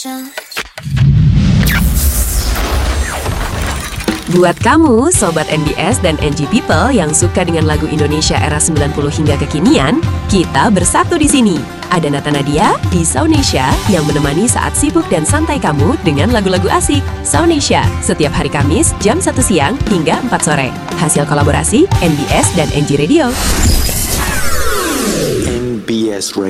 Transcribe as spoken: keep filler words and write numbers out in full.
Buat kamu, Sobat N B S dan N G People yang suka dengan lagu Indonesia era sembilan puluh hingga kekinian, kita bersatu di sini. Ada Nata Nadia di Soundnesia yang menemani saat sibuk dan santai kamu dengan lagu-lagu asik. Soundnesia, setiap hari Kamis jam satu siang hingga empat sore. Hasil kolaborasi N B S dan N G Radio. N B S Radio.